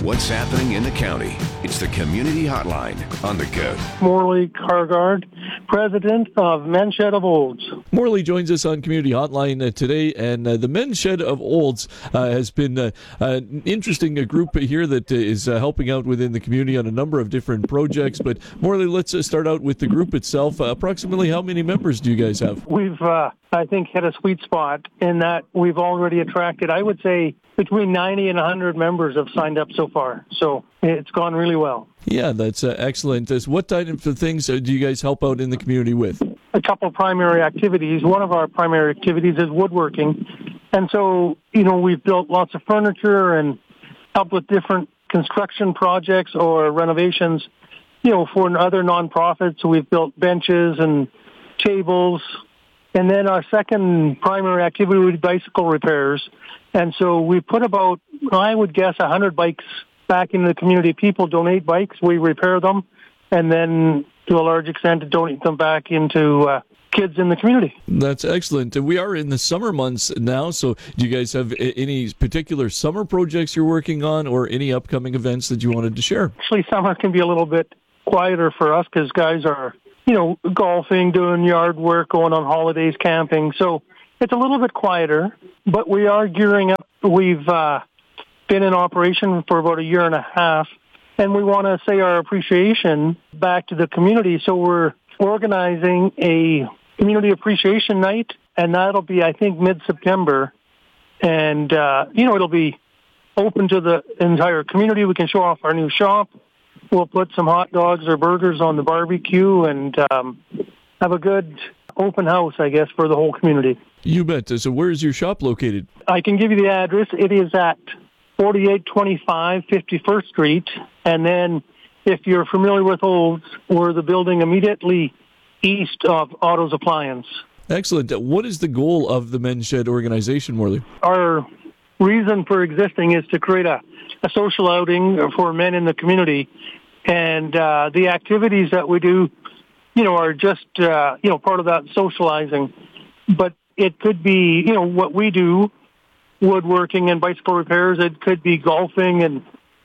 what's happening in the county. It's the Community Hotline on the Goat. Morley Cargard, president of Men's Shed of Olds. Morley joins us on Community Hotline today, and the Men's Shed of Olds has been an interesting group here that is helping out within the community on a number of different projects. But Morley, let's start out with the group itself. Approximately how many members do you guys have? We've, I think, hit a sweet spot in that we've already attracted, I would say, between 90 and 100 members have signed up so far. So it's gone really well. Yeah, that's excellent. What type of things do you guys help out in the community with? A couple primary activities. One of our primary activities is woodworking. And so, we've built lots of furniture and helped with different construction projects or renovations, for other nonprofits. So we've built benches and tables. And then our second primary activity would be bicycle repairs. And so we put about, I would guess, 100 bikes back into the community. People donate bikes, we repair them, and then to a large extent donate them back into kids in the community. That's excellent. We are in the summer months now, so do you guys have any particular summer projects you're working on or any upcoming events that you wanted to share? Actually, summer can be a little bit quieter for us because guys are, golfing, doing yard work, going on holidays, camping. So it's a little bit quieter, but we are gearing up. We've been in operation for about a year and a half, and we want to say our appreciation back to the community. So we're organizing a community appreciation night, and that'll be, I think, mid-September. And, it'll be open to the entire community. We can show off our new shop. We'll put some hot dogs or burgers on the barbecue and have a good open house, I guess, for the whole community. You bet. So where is your shop located? I can give you the address. It is at 4825 51st Street. And then if you're familiar with Olds, we're the building immediately east of Otto's Appliance. Excellent. What is the goal of the Men's Shed organization, Morley? Our reason for existing is to create a social outing for men in the community. And the activities that we do, are just, part of that socializing. But it could be, what we do, woodworking and bicycle repairs. It could be golfing and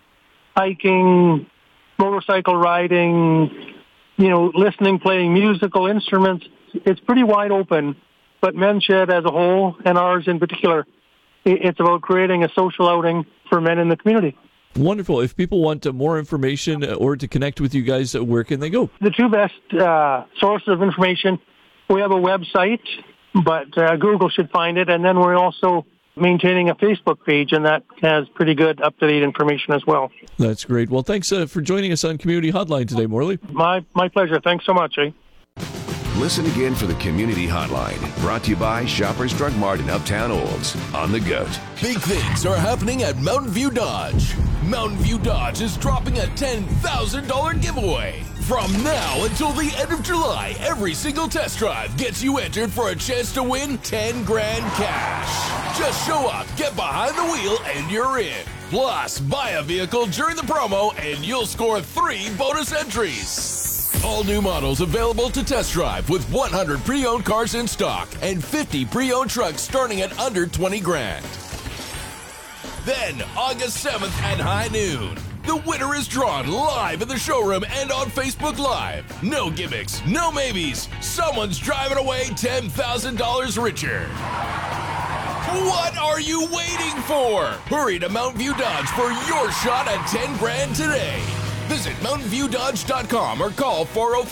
hiking, motorcycle riding, listening, playing musical instruments. It's pretty wide open. But Men's Shed as a whole, and ours in particular, it's about creating a social outing for men in the community. Wonderful. If people want more information or to connect with you guys, where can they go? The two best sources of information, we have a website, but Google should find it. And then we're also maintaining a Facebook page, and that has pretty good up-to-date information as well. That's great. Well, thanks for joining us on Community Hotline today, Morley. My pleasure. Thanks so much, Listen again for the Community Hotline, brought to you by Shoppers Drug Mart in Uptown Olds on the Goat. Big things are happening at Mountain View Dodge. Mountain View Dodge is dropping a $10,000 giveaway. From now until the end of July, every single test drive gets you entered for a chance to win 10 grand cash. Just show up, get behind the wheel, and you're in. Plus, buy a vehicle during the promo, and you'll score 3 bonus entries. All new models available to test drive with 100 pre-owned cars in stock and 50 pre-owned trucks starting at under 20 grand. Then, August 7th at high noon, the winner is drawn live in the showroom and on Facebook Live. No gimmicks, no maybes. Someone's driving away $10,000 richer. What are you waiting for? Hurry to Mountain View Dodge for your shot at 10 grand today. Visit MountainViewDodge.com or call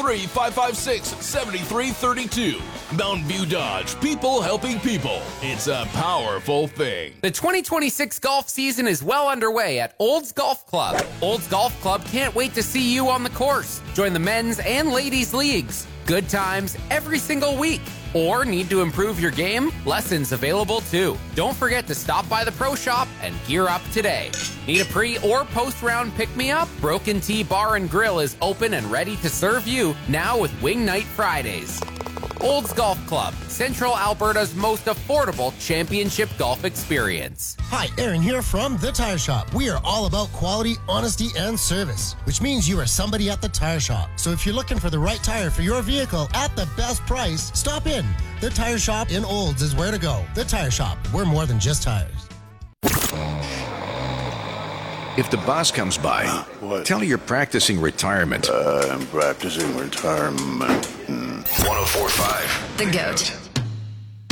403-556-7332. Mountain View Dodge, people helping people. It's a powerful thing. The 2026 golf season is well underway at Olds Golf Club. Olds Golf Club can't wait to see you on the course. Join the men's and ladies' leagues. Good times every single week. Or need to improve your game? Lessons available too. Don't forget to stop by the pro shop and gear up today. Need a pre or post round pick me up? Broken Tea Bar and Grill is open and ready to serve you now with Wing Night Fridays. Olds Golf Club, Central Alberta's most affordable championship golf experience. Hi, Aaron here from The Tire Shop. We are all about quality, honesty, and service, which means you are somebody at The Tire Shop. So if you're looking for the right tire for your vehicle at the best price, stop in. The Tire Shop in Olds is where to go. The Tire Shop, we're more than just tires. If the boss comes by, what? tell her you're practicing retirement. I'm practicing retirement. 104.5. The GOAT.